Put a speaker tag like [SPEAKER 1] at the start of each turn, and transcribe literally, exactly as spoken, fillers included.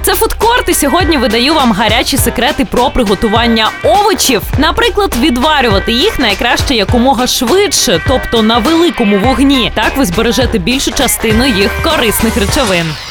[SPEAKER 1] Це фудкорт, і сьогодні видаю вам гарячі секрети про приготування овочів. Наприклад, відварювати їх найкраще якомога швидше, тобто на великому вогні. Так ви збережете більшу частину їх корисних речовин.